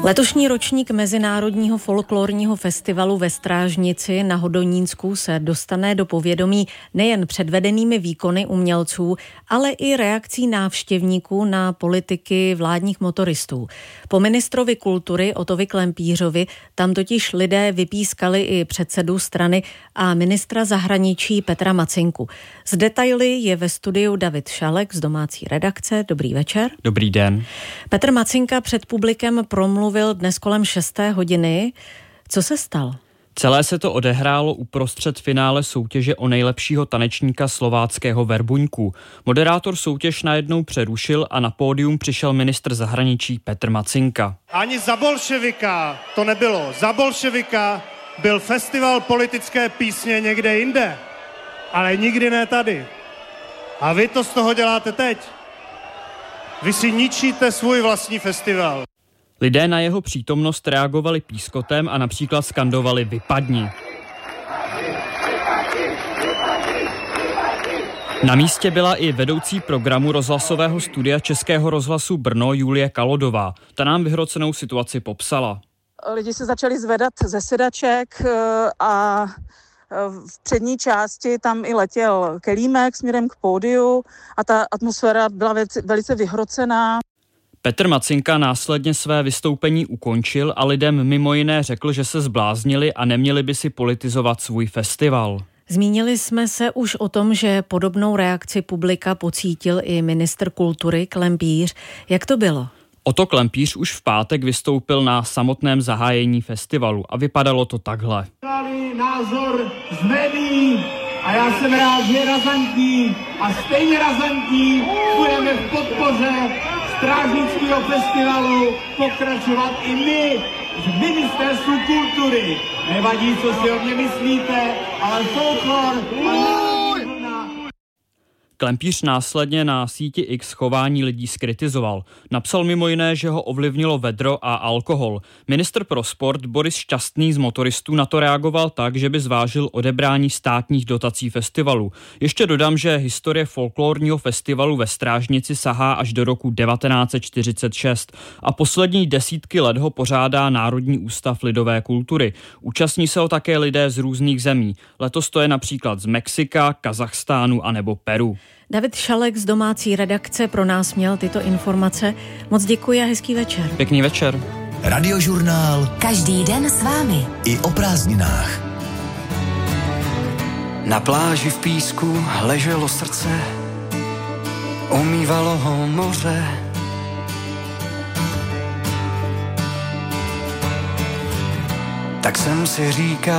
Letošní ročník Mezinárodního folklorního festivalu ve Strážnici na Hodonínsku se dostane do povědomí nejen předvedenými výkony umělců, ale i reakcí návštěvníků na politiky vládních motoristů. Po ministrovi kultury Otovi Klempířovi tam totiž lidé vypískali i předsedu strany a ministra zahraničí Petra Macinku. Z detaily je ve studiu David Šalek z domácí redakce. Dobrý večer. Dobrý den. Petr Macinka před publikem promluvil dnes kolem 6. hodiny. Co se stalo? Celé se to odehrálo uprostřed finále soutěže o nejlepšího tanečníka slováckého Verbuňku. Moderátor soutěž najednou přerušil a na pódium přišel ministr zahraničí Petr Macinka. Ani za bolševika to nebylo. Za bolševika byl festival politické písně někde jinde, ale nikdy ne tady. A vy to z toho děláte teď. Vy si ničíte svůj vlastní festival. Lidé na jeho přítomnost reagovali pískotem a například skandovali vypadni. Na místě byla i vedoucí programu rozhlasového studia Českého rozhlasu Brno Julie Kalodová. Ta nám vyhrocenou situaci popsala. Lidi se začali zvedat ze sedaček a v přední části tam i letěl kelímek směrem k pódiu a ta atmosféra byla velice vyhrocená. Petr Macinka následně své vystoupení ukončil a lidem mimo jiné řekl, že se zbláznili a neměli by si politizovat svůj festival. Zmínili jsme se už o tom, že podobnou reakci publika pocítil i ministr kultury Klempíř. Jak to bylo? Oto Klempíř už v pátek vystoupil na samotném zahájení festivalu a vypadalo to takhle. Názor z médií a já jsem rád, že je razantní a stejně razantní budeme v podpoře Strážnického festivalu pokračovat i my z Ministerstvu kultury. Nevadí, co si o mě myslíte, ale folklor Klempíř následně na síti X chování lidí zkritizoval. Napsal mimo jiné, že ho ovlivnilo vedro a alkohol. Ministr pro sport Boris Šťastný z motoristů na to reagoval tak, že by zvážil odebrání státních dotací festivalu. Ještě dodám, že historie folklorního festivalu ve Strážnici sahá až do roku 1946 a poslední desítky let ho pořádá Národní ústav lidové kultury. Účastní se ho také lidé z různých zemí. Letos to je například z Mexika, Kazachstánu a nebo Peru. David Šalek z domácí redakce pro nás měl tyto informace. Moc děkuji a hezký večer. Pěkný večer. Radiožurnál. Každý den s vámi. I o prázdninách. Na pláži v písku leželo srdce, umývalo ho moře. Tak jsem si říkal,